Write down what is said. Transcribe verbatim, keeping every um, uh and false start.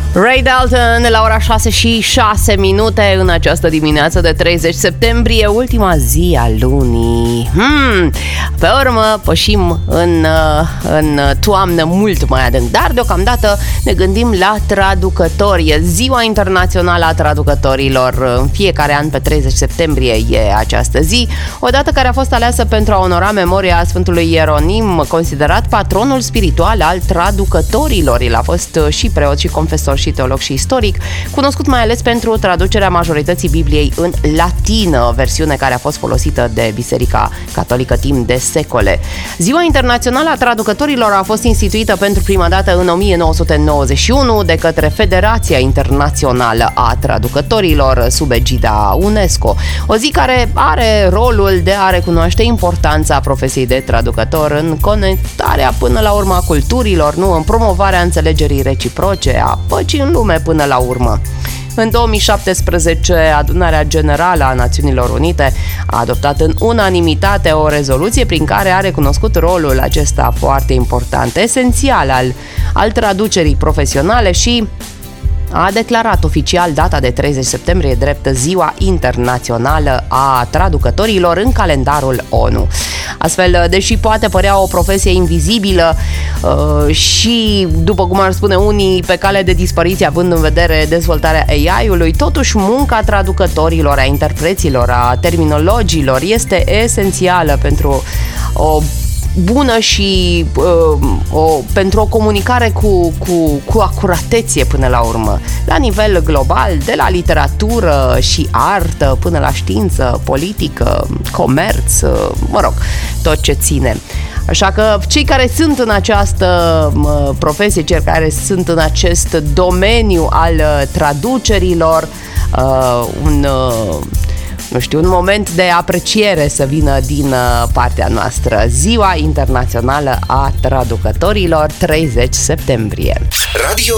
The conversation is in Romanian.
Ray Dalton la ora șase și șase minute în această dimineață de treizeci septembrie, ultima zi a lunii. Hmm, pe urmă pășim în, în toamnă mult mai adânc, dar deocamdată ne gândim la traducători. E Ziua Internațională a Traducătorilor. În fiecare an pe treizeci septembrie e această zi, o dată care a fost aleasă pentru a onora memoria Sfântului Ieronim, considerat patronul spiritual al traducătorilor. El a fost și preot și confesor și teolog și istoric, cunoscut mai ales pentru traducerea majorității Bibliei în latină, versiune care a fost folosită de Biserica Catolică timp de secole. Ziua Internațională a Traducătorilor a fost instituită pentru prima dată în o mie nouă sute nouăzeci și unu de către Federația Internațională a Traducătorilor sub egida UNESCO. O zi care are rolul de a recunoaște importanța profesiei de traducător în conectarea până la urmă a culturilor, nu în promovarea înțelegerii reciproce, a păcii în lume până la urmă. În două mii șaptesprezece, Adunarea Generală a Națiunilor Unite a adoptat în unanimitate o rezoluție prin care a recunoscut rolul acesta foarte important, esențial al, al traducerii profesionale și a declarat oficial data de treizeci septembrie drept Ziua Internațională a Traducătorilor în calendarul ONU. Astfel, deși poate părea o profesie invizibilă uh, și, după cum ar spune unii, pe cale de dispariție având în vedere dezvoltarea A I-ului, totuși munca traducătorilor, a interpreților, a terminologilor este esențială pentru o bună și uh, o, pentru o comunicare cu, cu, cu acuratețe până la urmă, la nivel global, de la literatură și artă până la știință, politică, comerț, uh, mă rog, tot ce ține. Așa că cei care sunt în această uh, profesie, cei care sunt în acest domeniu al uh, traducerilor, uh, un uh, nu știu, un moment de apreciere să vină din partea noastră. Ziua Internațională a Traducătorilor, treizeci septembrie. Radio